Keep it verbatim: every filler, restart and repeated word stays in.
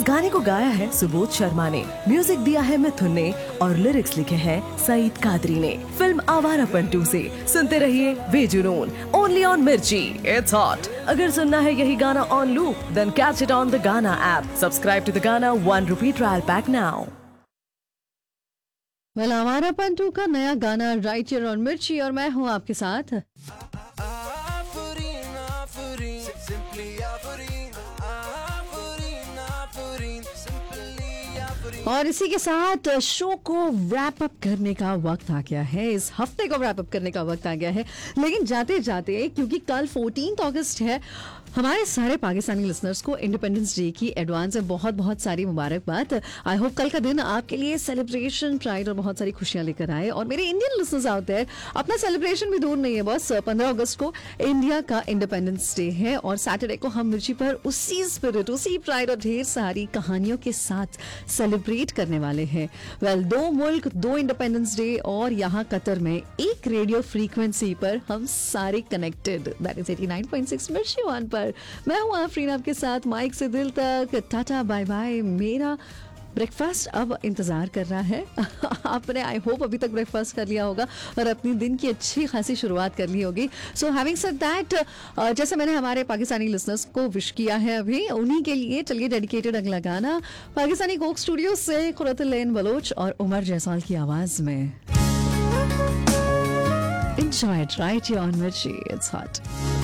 गाने को गाया है सुबोध शर्मा ने, म्यूजिक दिया है मिथुन ने और लिरिक्स लिखे हैं सईद कादरी ने। फिल्म आवारापन टू से सुनते रहिए बेजुनून, ओनली ऑन मिर्ची, इट्स हॉट। अगर सुनना है यही गाना on loop, then catch it on the गाना ऐप। सब्सक्राइब टू द गाना one rupee trial pack now. Well, Awarapan to का नया गाना राइट हियर ऑन मिर्ची और मैं हूँ आपके साथ। और इसी के साथ शो को रैप अप करने का वक्त आ गया है, इस हफ्ते को रैप अप करने का वक्त आ गया है। लेकिन जाते जाते, क्योंकि कल चौदह अगस्त है, हमारे सारे पाकिस्तानी लिसनर्स को इंडिपेंडेंस डे की एडवांस में बहुत बहुत सारी मुबारकबाद। आई होप कल का दिन आपके लिए सेलिब्रेशन, प्राइड और बहुत सारी खुशियां लेकर आए। और मेरे इंडियन लिसनर्स आउट देयर, अपना सेलिब्रेशन भी दूर नहीं है बस। पंद्रह अगस्त को इंडिया का इंडिपेंडेंस डे है और सैटरडे को हम मिर्ची पर उसी स्पिरिट, उसी प्राइड और ढेर सारी कहानियों के साथ सेलिब्रेट करने वाले हैं। वेल well, दो मुल्क, दो इंडिपेंडेंस डे और यहाँ कतर में एक रेडियो फ्रीक्वेंसी पर हम सारे connected, that is eighty nine point six मिर्ची वन पर। मैं हूं आफरीन आपके साथ, माइक से दिल तक, टाटा बाय बाय। मेरा ब्रेकफास्ट अब इंतजार कर रहा है। आपने आई होप अभी तक ब्रेकफास्ट कर लिया होगा और अपनी दिन की अच्छी खासी शुरुआत कर ली होगी। सो हैविंग सेड दैट, जैसे मैंने हमारे पाकिस्तानी लिसनर्स को विश किया है अभी, उन्हीं के लिए चलिए डेडिकेटेड अगला गाना पाकिस्तानी कोक स्टूडियो से खुरतुल्लैन बलोच और उमर जयसवाल की आवाज में। Enjoy it right here on Mirchi, it's hot.